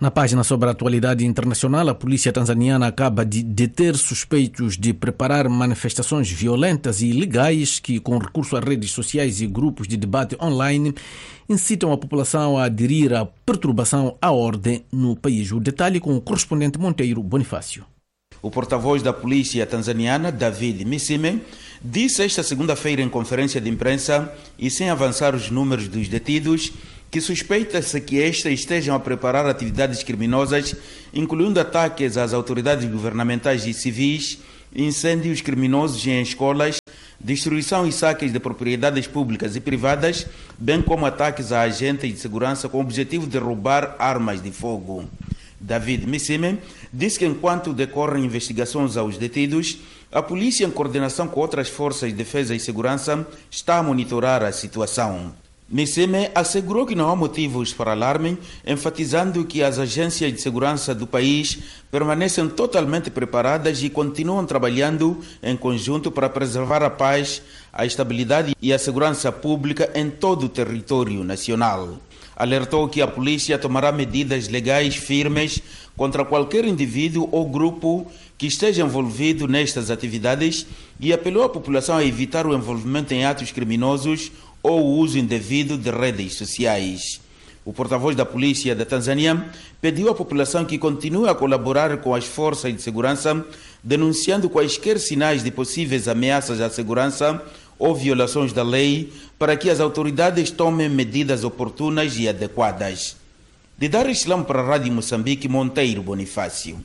Na página sobre a atualidade internacional, a polícia tanzaniana acaba de deter suspeitos de preparar manifestações violentas e ilegais que, com recurso a redes sociais e grupos de debate online, incitam a população a aderir à perturbação à ordem no país. O detalhe com o correspondente Monteiro Bonifácio. O porta-voz da polícia tanzaniana, David Misime, disse esta segunda-feira em conferência de imprensa, e sem avançar os números dos detidos, que suspeita-se que estes estejam a preparar atividades criminosas, incluindo ataques às autoridades governamentais e civis, incêndios criminosos em escolas, destruição e saques de propriedades públicas e privadas, bem como ataques a agentes de segurança com o objetivo de roubar armas de fogo. David Misime disse que enquanto decorrem investigações aos detidos, a polícia, em coordenação com outras forças de defesa e segurança, está a monitorar a situação. Misime assegurou que não há motivos para alarme, enfatizando que as agências de segurança do país permanecem totalmente preparadas e continuam trabalhando em conjunto para preservar a paz, a estabilidade e a segurança pública em todo o território nacional. Alertou que a polícia tomará medidas legais firmes contra qualquer indivíduo ou grupo que esteja envolvido nestas atividades e apelou à população a evitar o envolvimento em atos criminosos ou o uso indevido de redes sociais. O porta-voz da polícia da Tanzânia pediu à população que continue a colaborar com as forças de segurança, denunciando quaisquer sinais de possíveis ameaças à segurança ou violações da lei, para que as autoridades tomem medidas oportunas e adequadas. De Dar es Salaam para a Rádio Moçambique, Monteiro Bonifácio.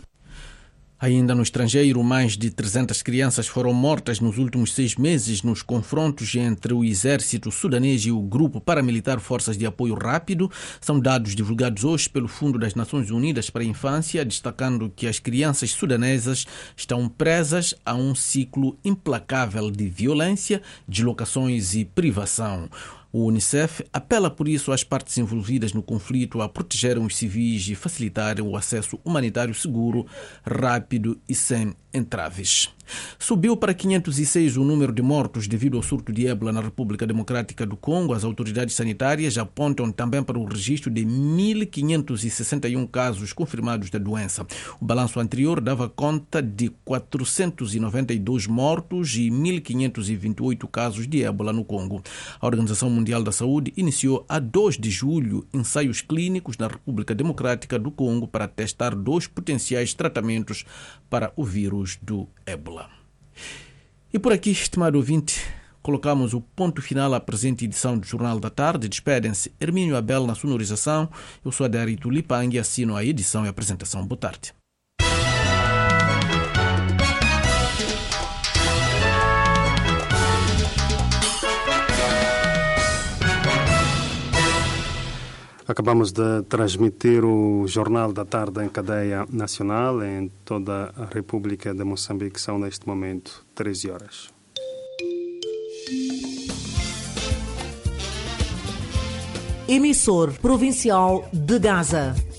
Ainda no estrangeiro, mais de 300 crianças foram mortas nos últimos 6 meses nos confrontos entre o exército sudanês e o grupo paramilitar Forças de Apoio Rápido. São dados divulgados hoje pelo Fundo das Nações Unidas para a Infância, destacando que as crianças sudanesas estão presas a um ciclo implacável de violência, deslocações e privação. O Unicef apela por isso às partes envolvidas no conflito a protegerem os civis e facilitarem o acesso humanitário seguro, rápido e sem entraves. Subiu para 506 o número de mortos devido ao surto de ébola na República Democrática do Congo. As autoridades sanitárias apontam também para o registro de 1.561 casos confirmados da doença. O balanço anterior dava conta de 492 mortos e 1.528 casos de ébola no Congo. A Organização Mundial da Saúde iniciou a 2 de julho ensaios clínicos na República Democrática do Congo para testar 2 potenciais tratamentos para o vírus do ébola. E por aqui, estimado ouvinte, colocamos o ponto final à presente edição do Jornal da Tarde. Despedem-se Hermínio Abel na sonorização. Eu sou Adarito Lipang e assino a edição e a apresentação. Boa tarde. Acabamos de transmitir o Jornal da Tarde em cadeia nacional em toda a República de Moçambique. São neste momento 13 horas. Emissor provincial de Gaza.